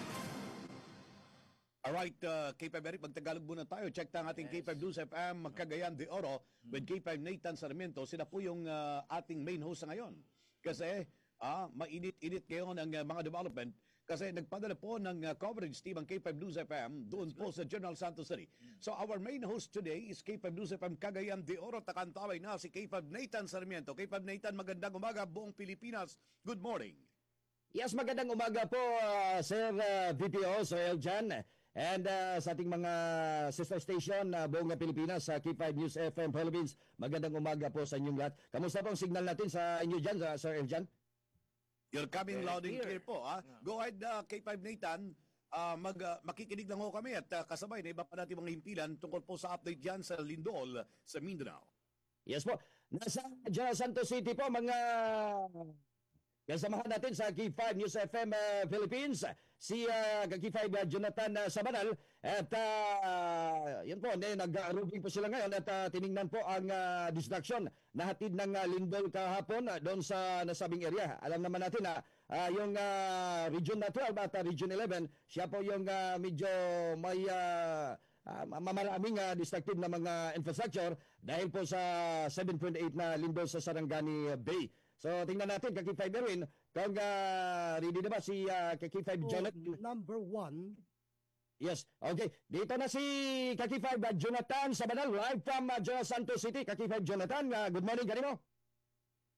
Alright, K5 Eric, magtagalog muna tayo. Check ang ating K5 News FM Cagayan de Oro with K5 Nathan Sarmiento. Sila po yung ating main host ngayon. Kasi mainit-init ngayon ang mga development. Kasi nagpadala po ng coverage team ang K5 News FM doon po sa General Santos City. So our main host today is K5 News FM Cagayan de Oro. Takantaway na si K5 Nathan Sarmiento. K5 Nathan, magandang umaga buong Pilipinas. Good morning.
Yes, magandang umaga po Sir VPO, Sir Eljan. And sa ating mga sister station buong Pilipinas sa K5 News FM Philippines. Magandang umaga po sa inyong lahat. Kamusta po ang signal natin sa inyo dyan, Sir Eljan?
You're coming loud and clear po. Go ahead, K5 Nathan. Makikinig lang ho kami at kasabay na iba pa natin mga himpilan tungkol po sa update dyan sa Lindol, sa Mindanao.
Yes po. Nasa General Santos City po, mga kasamahan natin sa K5 News FM Philippines, si K5 Jonathan Sabanal. At yun po, nag-arubing po sila ngayon at tiningnan po ang distraction na hatid ng Lindol kahapon doon sa nasabing area. Alam naman natin na yung Region 12 at Region 11, siya po yung medyo may maraming destructive na mga infrastructure dahil po sa 7.8 na Lindol sa Sarangani Bay. So tingnan natin, K5 Erwin, kung ready na ba si K5 Jonathan?
Number 1.
Yes, okay. Dito na si K5 Jonathan Sabanal, live from General Santos City. K5 Jonathan, good morning, kanino?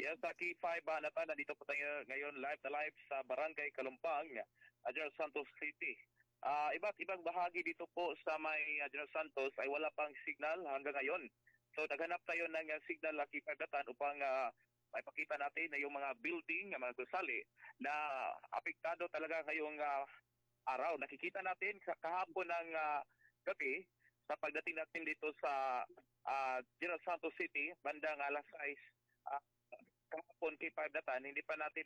Yes, sa K5 Natan, nandito po tayo ngayon live na live sa Barangay Kalumpang, General Santos City. Iba't ibang bahagi dito po sa may General Santos ay wala pang signal hanggang ngayon. So naghanap tayo ng signal na K5 Natan upang maipakita natin na yung mga building, mga gusali na apektado talaga ngayong araw. Nakikita natin kahapon ng gabi sa pagdating natin dito sa General Santos City, bandang alas 6 kahapon K5 Natan, hindi pa natin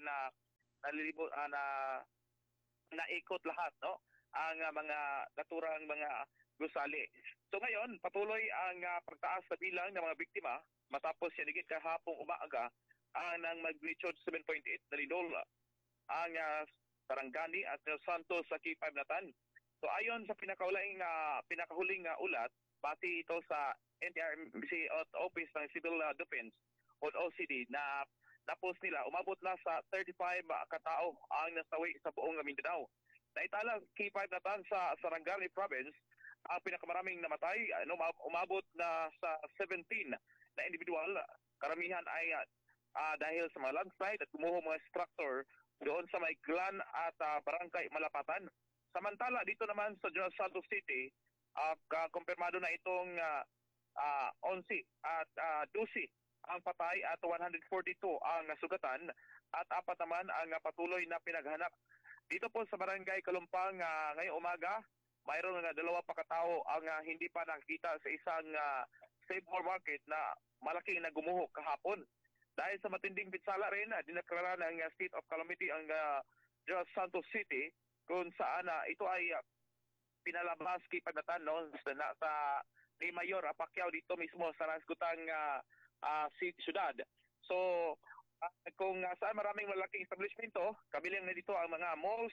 naikot lahat, no? Ang mga naturang mga gusali. So ngayon, patuloy ang pagtaas sa bilang ng mga biktima matapos sinigit kahapong umaga ang mag-reach 7.8 na lindol ang Sarangani at Santos sa K5 Natan. So ayon sa pinakahuling ulat, pati ito sa NTRC Office ng Civil Defense o OCD na napos nila, umabot na sa 35 katao ang nasawi sa buong Mindanao. Naitala K5 Natan sa Sarangani Province, ang pinakamaraming namatay, umabot na sa 17 na individual. Karamihan ay dahil sa mga landslide at gumuho mga structure doon sa may Glan at Barangay Malapatan. Samantala, dito naman sa General Santos City, kumpirmado na itong 11 at 12 ang patay at 142 ang nasugatan at 4 naman ang patuloy na pinaghanap. Dito po sa Barangay Kalumpang ngayong umaga, mayroon na 2 pa katao ang hindi pa nakikita sa isang Save More Market na malaking nagumuho kahapon. Dahil sa matinding pinsala rin, dineklara ng state of calamity ang General Santos City kung saan ito ay pinalabas kay Pagnatan, no, sa ni Mayor Pacquiao dito mismo sa nasgutang siyudad. So, kung saan maraming malaking establishmento, kabilang na dito ang mga malls,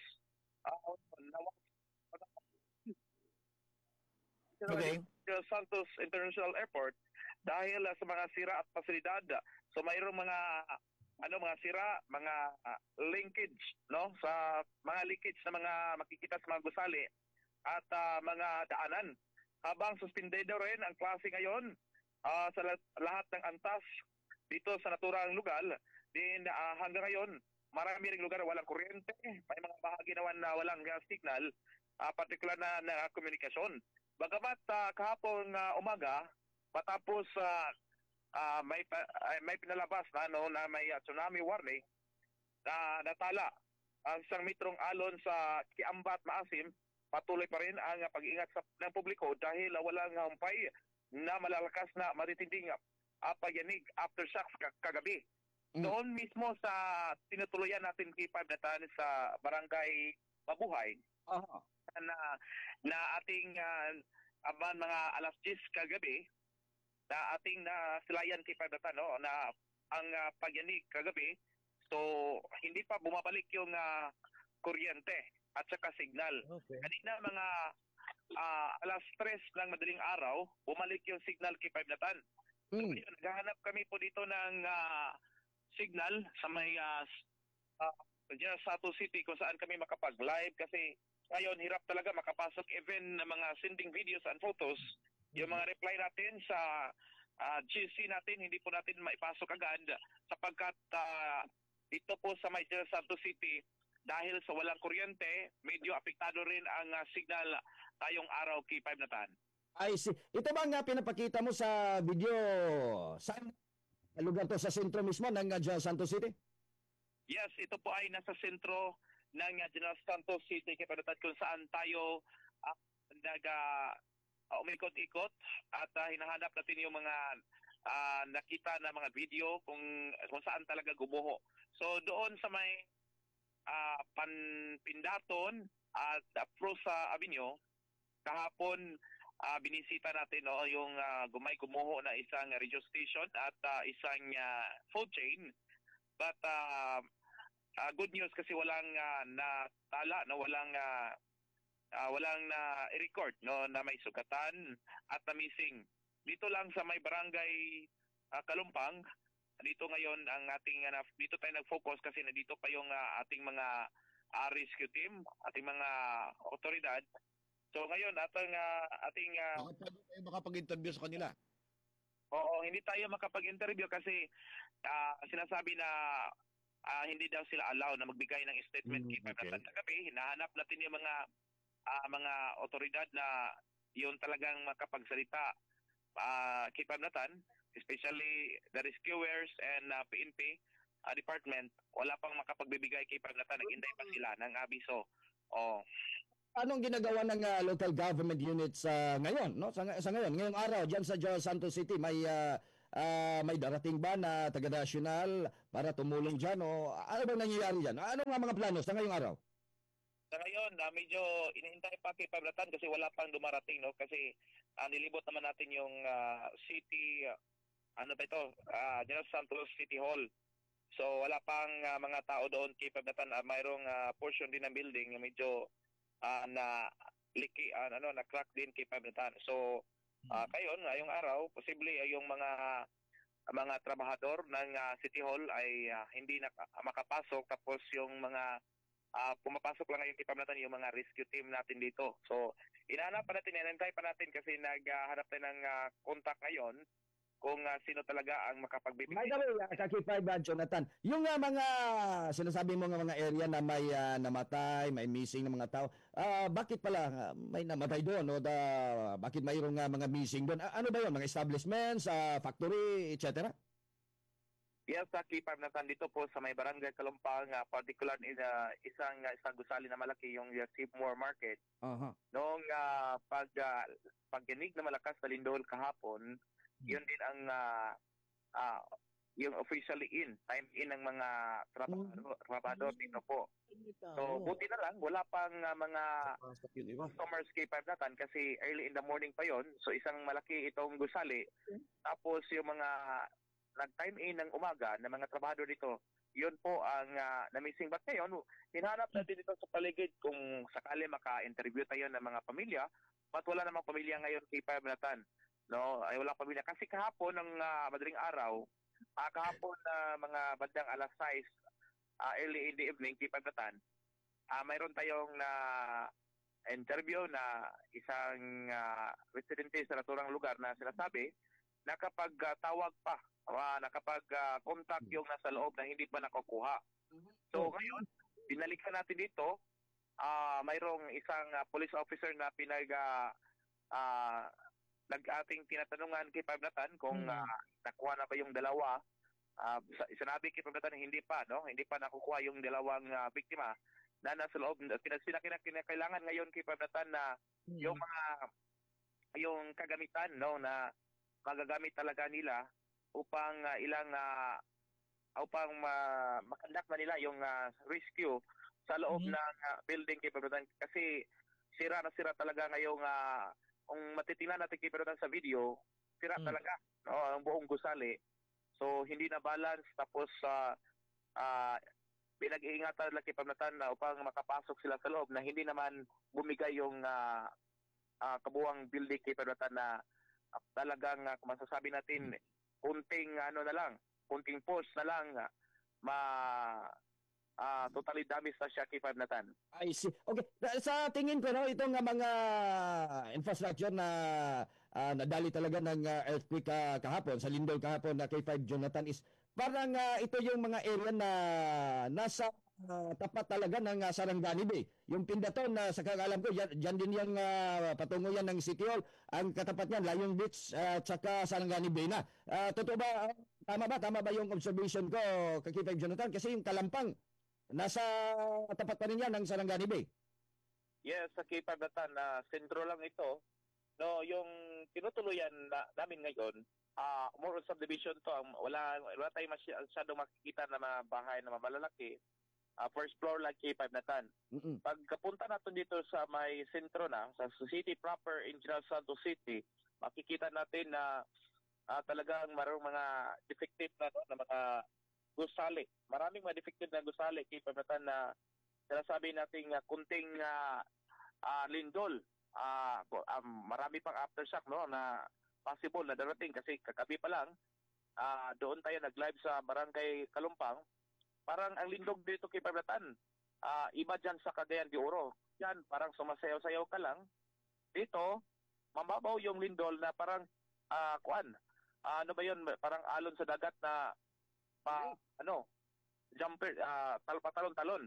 Santos International Airport, dahil sa mga sira at pasilidad. So mayroong mga sira, mga linkage, no, sa mga leakage na mga makikita sa mga gusali at mga daanan. Habang suspendido rin ang klase ngayon sa lahat ng antas dito sa naturang lugar, din hanggang ngayon marami ring lugar walang kuryente, may mga bahagi naman na walang signal, partikular na komunikasyon. Bagamat kahapon umaga, matapos may pinalabas na may tsunami warning, natala ang isang metrong alon sa Kiambat, Maasim, patuloy pa rin ang pag-iingat ng publiko dahil walang humpay na malalakas na matitinding payanig aftershocks kagabi. Doon mismo sa tinutuluyan natin K5 Natan sa Barangay Mabuhay, na ating mga alas 10 kagabi, na ating silayan K5 Natan, no, na ang pagyanig kagabi. So hindi pa bumabalik yung kuryente at saka signal. Okay. Kanina mga alas 3 ng madaling araw, bumalik yung signal K5 Natan. So ngayon, naghahanap kami po dito ng signal sa may Santos City kung saan kami makapag-live kasi ngayon hirap talaga makapasok even ng mga sending videos and photos. Yung mga reply natin sa GC natin, hindi po natin maipasok agad sapagkat dito po sa may Santos City, dahil sa walang kuryente, medyo apektado rin ang signal tayong araw K5 Natan.
I see. Ito ba nga pinapakita mo sa video? Saan lugar to, sa sentro mismo ng Santos City?
Yes, ito po ay nasa sentro ng General Santos City K5 Natan kung saan tayo umikot-ikot at hinahanap natin yung mga nakita na mga video kung saan talaga gumuho. So doon sa may Pindaton at Prosa Avenue, kahapon binisita natin yung gumuho na isang radio station at isang food chain. But good news kasi walang natala, no, walang i-record, no, na may sugatan at na missing. Dito lang sa may Barangay Kalumpang, dito ngayon ang ating dito tayo nag-focus kasi nandito pa yung ating mga rescue team, ating mga otoridad. So ngayon ating
Bakit tayo makapag-interview sa kanila?
Oo, hindi tayo makapag-interview kasi sinasabi na hindi daw sila allow na magbigay ng statement kay Five Natan kagabi. Hinahanap natin yung mga otoridad na yun talagang makapagsalita kay Five Natan, especially the rescuers and PNP department. Wala pang makapagbibigay kay Five Natan. Naghintay pa sila ng abiso.
Anong ginagawa ng local government units ngayon, no? Sa ngayon, ngayong araw diyan sa Santos City may darating ba na taga-national para tumulong diyan o ano bang nangyayari diyan? Ano nga mga plano sa ngayong araw?
Sa ngayon, medyo inihintay pa kay Five Natan kasi wala pang dumarating, no? Kasi nilibot naman natin yung city, General Santos City Hall. So wala pang mga tao doon kay Five Natan. Mayroong portion din ng building yung medyo na crack din kay Five Natan. So ngayong araw, posible yung mga trabahador ng City Hall ay hindi makapasok, tapos yung mga pumapasok lang ngayon kay Five Natan yung mga rescue team natin dito. So inahanap pa natin, inantay pa natin kasi naghanap tayo ng contact ngayon kung sino talaga ang makapagbibigay.
By the way, Kaki5 Jonathan, yung mga sinasabi mo nga mga area na may namatay, may missing na mga tao, bakit pala may namatay doon? O bakit mayroong mga missing doon? Ano ba yun? Mga establishments, factory, etc.?
Yes, Kaki5 Natan, dito po sa may barangay Kalumpang, particular in isang gusali na malaki, yung Seymour Market. Noong pagginig na malakas sa lindol kahapon, yun din ang yung officially time in ng mga trabador dito po. So buti na lang wala pang mga customers kay Five Natan kasi early in the morning pa yon. So isang malaki itong gusali. Tapos yung mga nag-time in ng umaga na mga trabador dito, yun po ang na-missing. But ngayon, hinahanap natin dito sa paligid kung sakali maka-interview tayo ng mga pamilya. But wala namang pamilya ngayon kay Five Natan. No, ay wala pamilya kasi kahapon ng madaling araw, kahapon mga bandang alas 6 early in the evening kay Five Natan, mayroon tayong na interview na isang residente sa naturang lugar na sinasabi na kapag tawag pa, nakapag-contact yung nasa loob na hindi pa nakukuha. So ngayon, binalikan natin dito, mayroong isang police officer na nag-ating tinatanungan kay Five Natan kung nakuha na ba yung dalawa. Sinabi kay Five Natan hindi pa nakukuha yung dalawang biktima na nasa loob. Kinakailangan ngayon kay Five Natan na yung kagamitan na magagamit talaga nila upang makandak na nila yung rescue sa loob ng building kay Five Natan kasi sira talaga ngayong kung matitingnan natin kay Five Natan sa video, sira talaga ang buong gusali. So hindi na balance, tapos pinag-iingatan nila kay Five Natan na upang makapasok sila sa loob na hindi naman bumigay yung kabuuang building kay Five Natan na talagang kung masasabi natin kunting post na lang totally damaged na siya kay Five Natan.
I see. Okay. Sa tingin ko, itong mga infrastructure na nadali talaga ng earthquake kahapon, sa lindol kahapon na kay Five Jonathan is parang ito yung mga area na nasa tapat talaga ng Sarangani Bay. Yung Pindaton na sa kakalam ko, dyan din yung patungo yan ng City Hall. Ang katapat niyan, Layong Beach at saka Sarangani Bay na. Totoo ba? Tama ba yung observation ko kay Five Jonathan? Kasi yung Kalampang, nasa tapat pa rin yan ng Sarangani Bay.
Yes, sa kay Five Natan, sentro lang ito. No, yung tinutuluyan namin ngayon, more on subdivision to. Wala tayong masyadong makikita na mga bahay na malalaki. First floor lang kay Five Natan. Pagkapunta natin dito sa may sentro na, sa city proper in General Santos City, makikita natin na talagang marong mga defective na mga gusali. Maraming mga defective na gusali kay Five Natan na sinasabi natin kunting lindol. Marami pang aftershock na possible na darating kasi kagabi pa lang doon tayo nag-live sa Barangay Kalumpang. Parang ang lindog dito kay Five Natan, iba dyan sa Cagayan de Oro. Yan, parang sumasayaw-sayaw ka lang. Dito, mababaw yung lindol na parang ano ba yun, parang alon sa dagat na jumper, patalon-talon.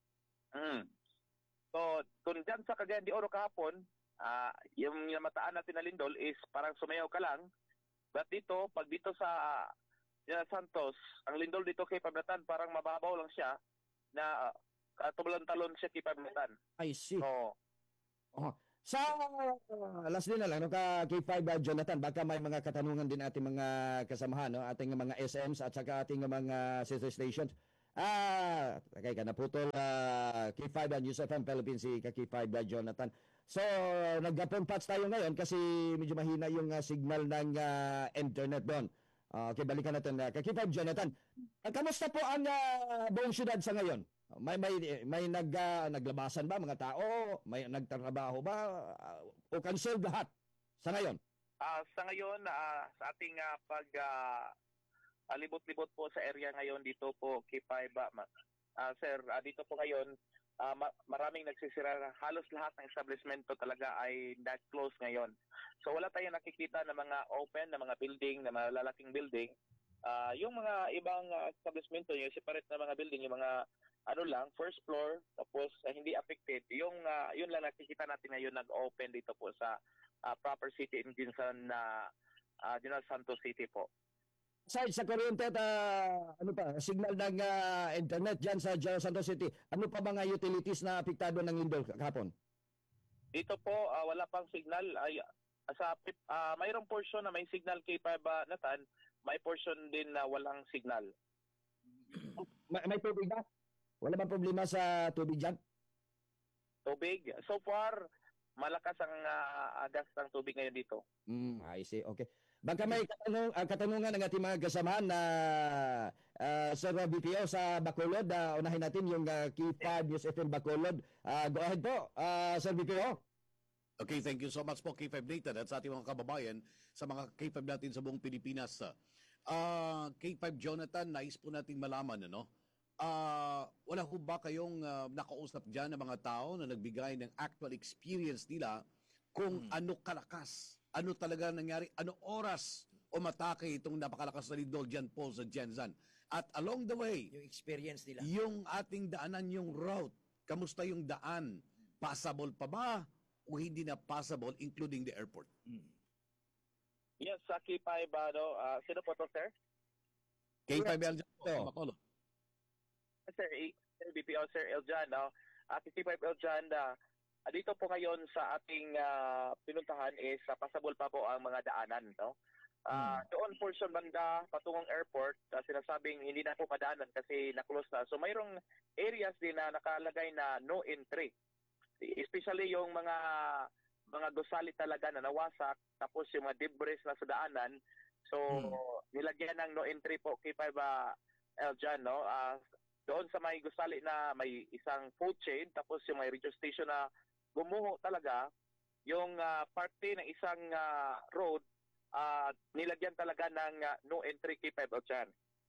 So, kung dyan sa Cagayan de Oro kahapon, yung namataan natin na lindol is parang sumayaw ka lang. But dito, pag dito sa Santos, ang lindol dito kay Pablatan, parang mababaw lang siya na tumalon-talon siya kay Pablatan.
I see.
So,
Sa last din na lang, K5 Jonathan, baka may mga katanungan din ating mga kasamahan, no? Ating mga SMs at saka ating mga sister stations. Okay ka naputol, K5 News FM Philippines, si K5 Jonathan. So, nag-phone patch tayo ngayon kasi medyo mahina yung signal ng internet doon. Okay, balikan natin. K5 Jonathan, kamusta po ang buong syudad sa ngayon? May naglabasan ba mga tao? May nagtrabaho ba? O canceled lahat sa ngayon?
Sa ngayon, sa ating libot-libot po sa area ngayon dito po, K5, sir, dito po ngayon, maraming nagsisira. Halos lahat ng establishmento talaga ay close ngayon. So wala tayong nakikita na mga open, na mga building, na mga lalaking building. Yung mga ibang establishmento, yung separate na mga building, yung mga first floor, tapos hindi affected. Yun lang nakikita natin ngayon nag-open dito po sa proper city in Ginsan, General Santos City po.
Sa kuryente at signal ng internet dyan sa General Santos City, ano pa mga utilities na apektado ng lindol kahapon?
Dito po, wala pang signal. Mayroong portion na may signal kay Natan, may portion din na walang signal.
May tubig ba? Wala bang problema sa tubig dyan?
Tubig? So far, malakas ang agas ng tubig ngayon dito.
I see. Okay. Baka may katanungan ng ating mga kasamahan na Sir BPO sa Bacolod. Unahin natin yung K5 News FM Bacolod. Go ahead po, Sir BPO.
Okay, thank you so much po, K5 Nathan, at sa ating mga kababayan, sa mga K5 natin sa buong Pilipinas. K5 Jonathan, nais po nating malaman, wala ho ba kayong nakausap dyan ng mga tao na nagbigay ng actual experience nila kung ano kalakas, ano talaga nangyari, ano oras umatake itong napakalakas na lindol dyan po sa Gensan? At along the way,
yung experience nila,
yung ating daanan, yung route, kamusta yung daan? Passable pa ba o hindi na passable, including the airport?
Yes, sa K5, sino po to, sir?
K5 Eljan po,
Sir BPO, Sir Eljan, K5 Eljan, dito po ngayon sa ating pinuntahan is passable pa po ang mga daanan, doon portion banda patungong airport, sinasabing hindi na po madaanan kasi na-close na. So mayroong areas din na nakalagay na no entry. Especially yung mga gusali talaga na nawasak, tapos yung mga debris na sa daanan. So nilagyan ng no entry po K5 Eljan, doon sa may gusali na may isang food chain, tapos yung may radio station na gumuho talaga, yung parte ng isang road, nilagyan talaga ng no entry K5 Eljan.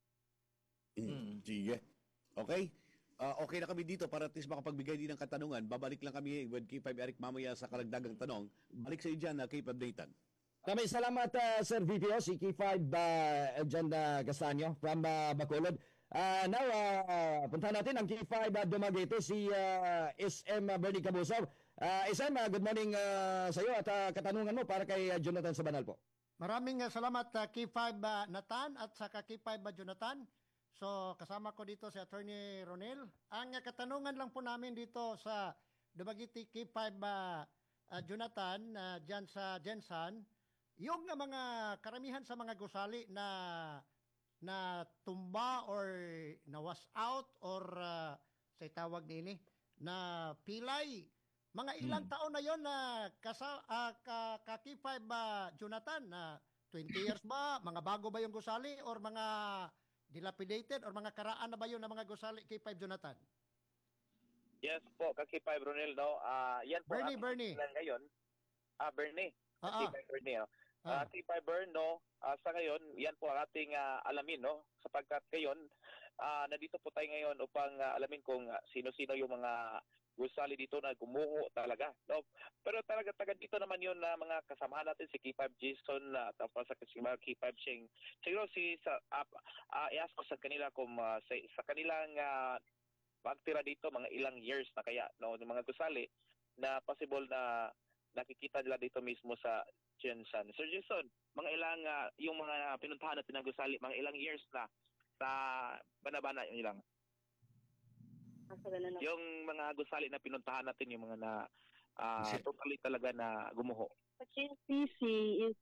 Sige. Okay. Okay na kami dito para at least makapagbigay din ng katanungan. Babalik lang kami with K5 Eric mamaya sa karagdagang tanong. Balik sa iyo dyan, K5 Nathan.
Kami salamat, Sir VPO, si K5 Eljan Castaño from Bacolod. Now, punta natin ang K5 Dumaguete, si SM Bernie Cabusao. SM, good morning sa iyo at katanungan mo para kay Jonathan Sabanal po.
Maraming salamat K5 Nathan at saka K5 Jonathan. So, kasama ko dito si Attorney Ronel. Ang katanungan lang po namin dito sa Dumaguete K5 Jonathan, dyan sa Gensan, yung mga karamihan sa mga gusali na tumba or na wash out or sa tawag nini na pilay, mga ilang taon na yon na K5 Jonathan, na 20 years ba, mga bago ba yung gusali or mga dilapidated or mga karaan na ba yun na mga gusali K5 Jonathan?
Yes po, K5 Ronel, yan po
Bernie
ngayon. Bernie. K5 Bernie, K5 Berno, sa ngayon, yan po ang ating alamin, sapagkat ngayon, nandito po tayo ngayon upang alamin kung sino-sino yung mga gusali dito na gumuho talaga, no? Pero talaga dito naman yun na mga kasamahan natin si K5 Jason at tapos sa K5 Sheng. Siguro i-ask ko sa kanila kung sa kanilang magtira dito mga ilang years na kaya, no, ng mga gusali na possible na nakikita nila dito mismo sa Jensen. Sir Jason, mga ilang yung mga pinuntahan natin ng gusali, mga ilang years na sa Banabana yung ilang. Yung mga gusali na pinuntahan natin, yung mga na totally talaga na gumuho.
Sa KCC is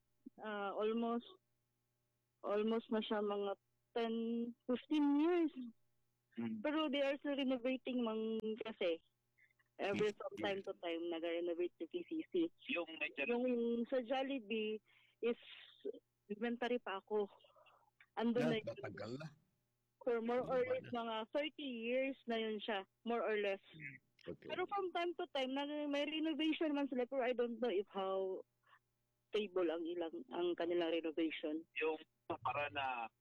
almost na siya mga 10-15 years. Pero they are still renovating kasi every from time to time nag-renovate sa KCC. Yung sa Jollibee is inventory pa ako. Andun na yun.
Matagal na.
For more or less mga 30 years na yun siya, more or less.
Okay.
Pero from time to time, may renovation man sila, pero I don't know if how stable ang kanilang renovation.
Yung para na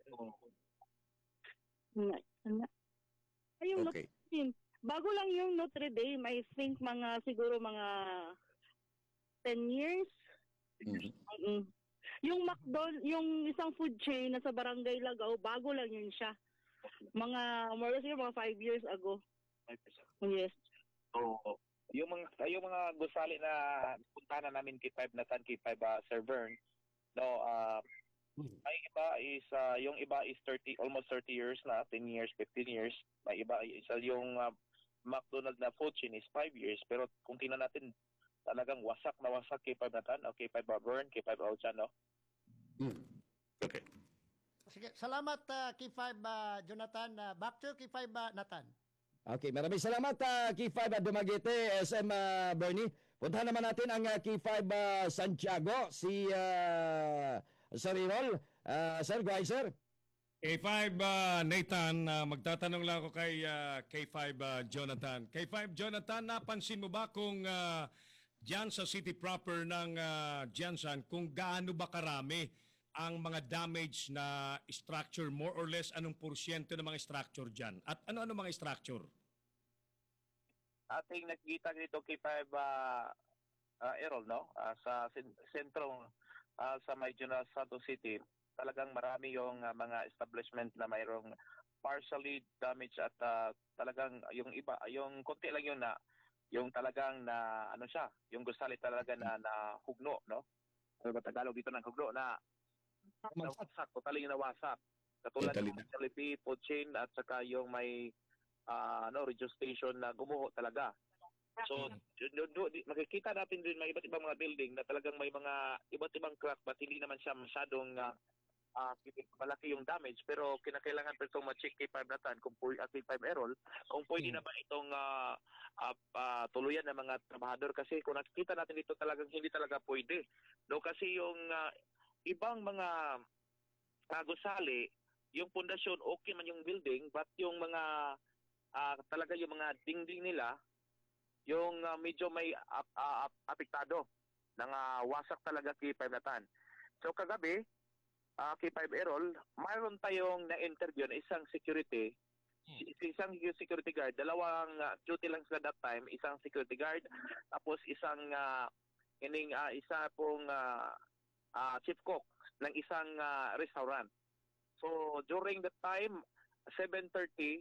yung Notre Dame. Bago lang yung Notre Dame, I think siguro mga 10 years. Yung McDonald's, yung isang food chain na sa Barangay Lagaw, bago lang yun siya. More or less mga 5 years ago.
5 years ago.
Yes.
So, yung mga gusali na puntahan na namin K5 Natan, K5 Sir Vern, no, may iba is yung iba is almost 30 years na, 10 years, 15 years. May iba yung McDonald's na food chain is 5 years, pero kung tingnan natin talagang wasak K5 Natan, o K5 Vern, K5 Ochan, no?
Okay.
Sige, salamat K5 Jonathan. Back to K5 Nathan.
Okay, maraming salamat K5 Dumaguete, SM Bernie. Puntahan naman natin ang K5 Santiago, si Sir Rinol. Sir, go ahead, sir.
K5 Nathan, magtatanong lang ako kay K5 Jonathan. K5 Jonathan, napansin mo ba kung diyan sa city proper ng Jensen, kung gaano ba karami ang mga damage na structure, more or less anong porsyento ng mga structure dyan? At ano-ano mga structure?
Ating nakikita dito K5 Errol, no? Sa sentro sa Medyo Santos City, talagang marami yung mga establishment na mayroong partially damaged at talagang yung iba, yung konti lang yun na yung talagang na yung gusali talaga na hugno, no? Ano ba Tagalog dito ng hugno na nawasak, totally nawasak. Katulad ng Jollibee, food chain at saka yung may radio station na gumuho talaga. So, makikita natin din may iba't ibang mga building na talagang may mga iba't ibang crack but hindi naman siya masyadong malaki yung damage, pero kinakailangan pa itong ma-check K5 Natan kung K5 Errol kung pwede na ba itong tuluyan ng mga trabahador, kasi kung nakikita natin dito talagang hindi talaga pwede, no? Kasi yung ibang mga gusali, yung pundasyon okay man yung building, but yung mga talaga yung mga dingding nila yung medyo may apektado ng wasak talaga K5 Natan. So kagabi K5 Errol, mayroon tayong na-interview na isang security guard, dalawang duty lang sila that time, isang security guard, tapos isang isa pong chief cook ng isang restaurant. So during that time, 7:38,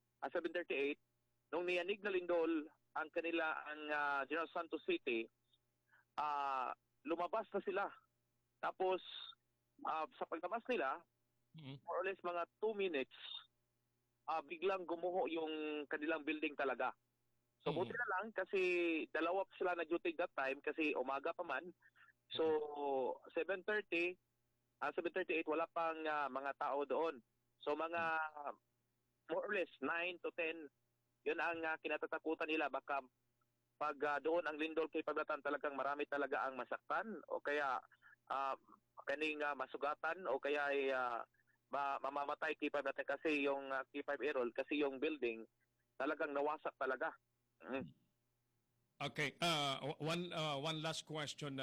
nung niyanig na lindol ang General Santos City, lumabas na sila. Tapos sa paglabas nila, more or less mga 2 minutes, biglang gumuho yung kanilang building talaga. So buti na lang kasi dalawa pa sila nag-duty that time kasi umaga pa man. So 7:38 wala pang mga tao doon. So mga more or less 9 to 10, yun ang kinatatakutan nila. Baka pag doon ang lindol kay Paglatan, talagang marami talaga ang masaktan o kaya kaning masugatan o kaya ay mamamatay K5 Natan kasi yung K5 Errol, kasi yung building talagang nawasak talaga.
Okay, one last question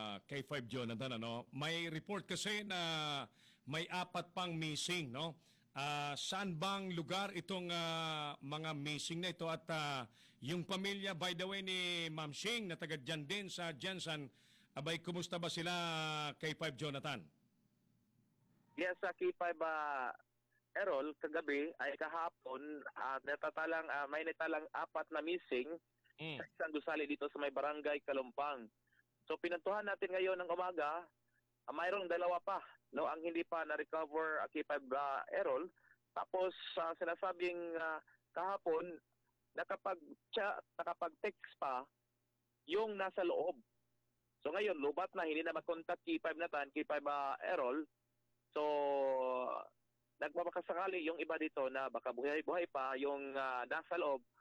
K5 Jonathan, ano? May report kasi na may 4 pang missing, no? Saan bang lugar itong mga missing na ito at yung pamilya, by the way, ni Ma'am Shing na taga dyan din sa Jensen, abay, kumusta ba sila K5 Jonathan?
Yes, sa K5 Errol, kagabi ay kahapon, may natalang 4 na missing sa isang gusali dito sa may barangay Kalumpang. So pinantuhan natin ngayon ng umaga, mayroong 2 pa, no, ang hindi pa na-recover K5 Errol. Tapos sinasabing kahapon nakapag-text pa yung nasa loob. So ngayon lubat na, hindi na mag-contact K5 Natan, K5 Errol. So nagpapakasakali yung iba dito na baka buhay-buhay pa yung nasa loob